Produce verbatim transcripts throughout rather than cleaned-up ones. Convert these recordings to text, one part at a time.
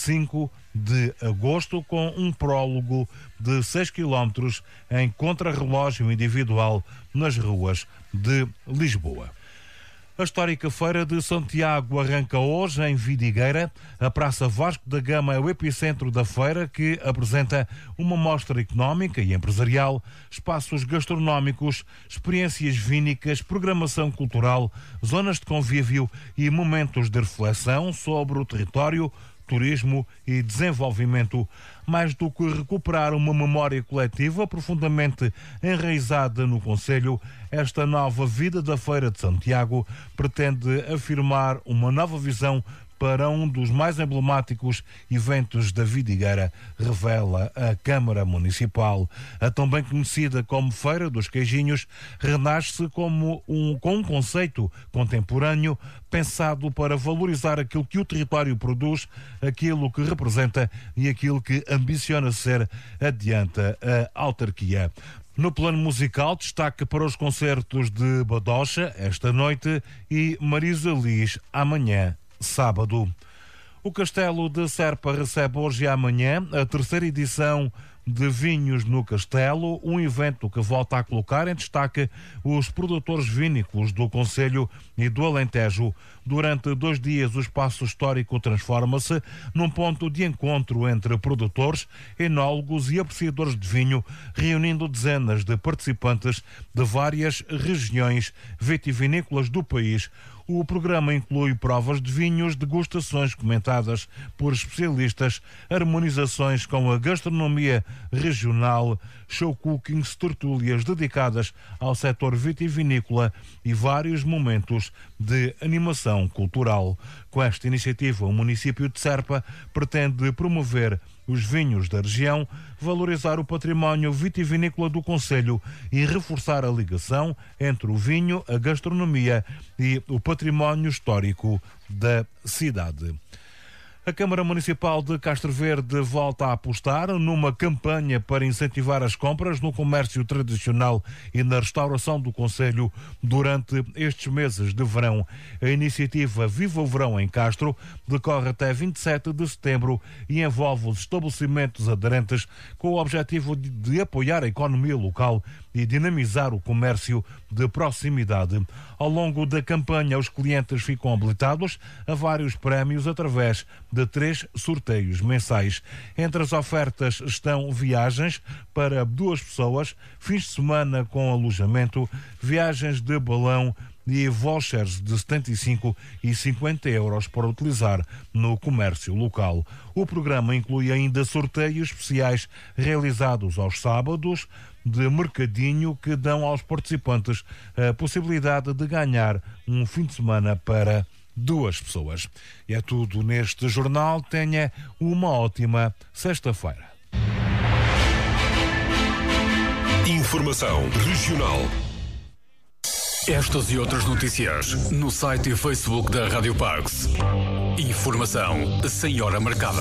cinco de agosto, com um prólogo de seis quilómetros em contrarrelógio individual nas ruas de Lisboa. A histórica Feira de Santiago arranca hoje em Vidigueira. A Praça Vasco da Gama é o epicentro da feira, que apresenta uma mostra económica e empresarial, espaços gastronómicos, experiências vínicas, programação cultural, zonas de convívio e momentos de reflexão sobre o território, turismo e desenvolvimento. Mais do que recuperar uma memória coletiva profundamente enraizada no concelho, esta nova vida da Feira de Santiago pretende afirmar uma nova visão para um dos mais emblemáticos eventos da Vidigueira, revela a Câmara Municipal. A também conhecida como Feira dos Queijinhos renasce como um, com um conceito contemporâneo pensado para valorizar aquilo que o território produz, aquilo que representa e aquilo que ambiciona ser, adianta a autarquia. No plano musical, destaque para os concertos de Badocha esta noite e Marisa Liz amanhã, sábado. O Castelo de Serpa recebe hoje e amanhã a terceira edição de Vinhos no Castelo, um evento que volta a colocar em destaque os produtores vínicos do concelho e do Alentejo. Durante dois dias, o espaço histórico transforma-se num ponto de encontro entre produtores, enólogos e apreciadores de vinho, reunindo dezenas de participantes de várias regiões vitivinícolas do país. O programa inclui provas de vinhos, degustações comentadas por especialistas, harmonizações com a gastronomia regional, show cookings, tertúlias dedicadas ao setor vitivinícola e vários momentos de animação cultural. Com esta iniciativa, o município de Serpa pretende promover os vinhos da região, valorizar o património vitivinícola do concelho e reforçar a ligação entre o vinho, a gastronomia e o património histórico da cidade. A Câmara Municipal de Castro Verde volta a apostar numa campanha para incentivar as compras no comércio tradicional e na restauração do concelho durante estes meses de verão. A iniciativa Viva o Verão em Castro decorre até vinte e sete de setembro e envolve os estabelecimentos aderentes com o objetivo de, de apoiar a economia local e dinamizar o comércio de proximidade. Ao longo da campanha, os clientes ficam habilitados a vários prémios através de três sorteios mensais. Entre as ofertas estão viagens para duas pessoas, fins de semana com alojamento, viagens de balão e vouchers de setenta e cinco e cinquenta euros para utilizar no comércio local. O programa inclui ainda sorteios especiais realizados aos sábados de mercadinho que dão aos participantes a possibilidade de ganhar um fim de semana para duas pessoas. E é tudo neste jornal. Tenha uma ótima sexta-feira. Informação regional. Estas e outras notícias no site e Facebook da Rádio Parks. Informação sem hora marcada.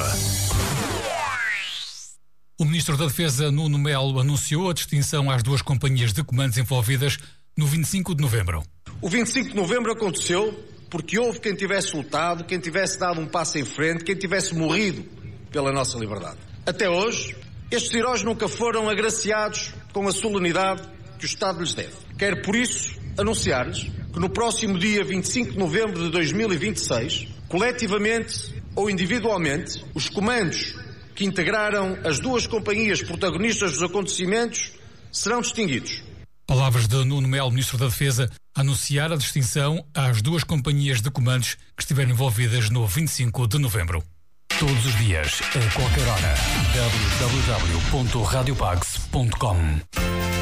O Ministro da Defesa, Nuno Melo, anunciou a distinção às duas companhias de comandos envolvidas no vinte e cinco de novembro. O vinte e cinco de novembro aconteceu porque houve quem tivesse lutado, quem tivesse dado um passo em frente, quem tivesse morrido pela nossa liberdade. Até hoje, estes heróis nunca foram agraciados com a solenidade que o Estado lhes deve. Quero, por isso, anunciar-lhes que no próximo dia vinte e cinco de novembro de dois mil e vinte e seis, coletivamente ou individualmente, os comandos que integraram as duas companhias protagonistas dos acontecimentos serão distinguidos. Palavras de Nuno Melo, Ministro da Defesa, a anunciar a distinção às duas companhias de comandos que estiveram envolvidas no vinte e cinco de novembro. Todos os dias, a qualquer hora. w w w ponto radiopax ponto com